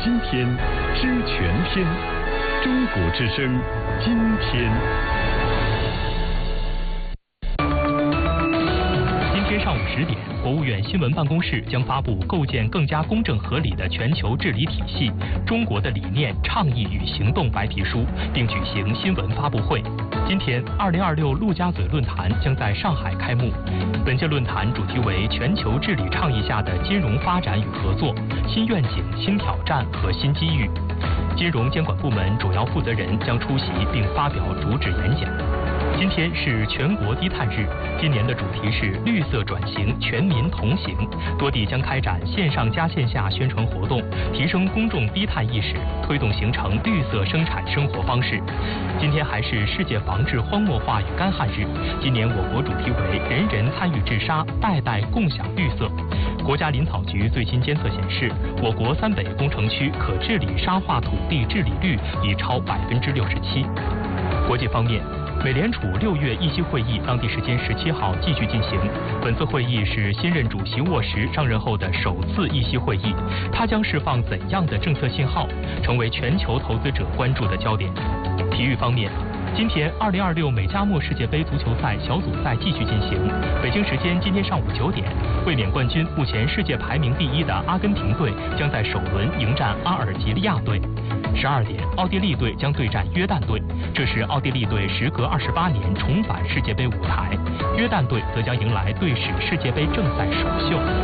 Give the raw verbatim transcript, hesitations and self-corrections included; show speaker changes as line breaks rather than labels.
今天，知全天。中国之声，今天。
今天上午十点，国务院新闻办公室将发布构建更加公正合理的全球治理体系——中国的理念、倡议与行动白皮书，并举行新闻发布会。今天，二零二六陆家嘴论坛将在上海开幕。本届论坛主题为全球治理倡议下的金融发展与合作、新愿景、新挑战和新机遇。金融监管部门主要负责人将出席并发表主旨演讲。今天是全国低碳日，今年的主题是绿色转型，全民同行。多地将开展线上加线下宣传活动，提升公众低碳意识，推动形成绿色生产生活方式。今天还是世界防治荒漠化与干旱日，今年我国主题为人人参与治沙，代代共享绿色。国家林草局最新监测显示，我国三北工程区可治理沙化土地治理率已超百分之六十七。国际方面，美联储六月议息会议当地时间十七号继续进行。本次会议是新任主席沃什上任后的首次议息会议，它将释放怎样的政策信号，成为全球投资者关注的焦点。体育方面，今天二零二六美加墨世界杯足球赛小组赛继续进行。北京时间今天上午九点，卫冕冠军、目前世界排名第一的阿根廷队将在首轮迎战阿尔及利亚队。十二点，奥地利队将对战约旦队，这是奥地利队时隔二十八年重返世界杯舞台。约旦队则将迎来队史世界杯正赛首秀。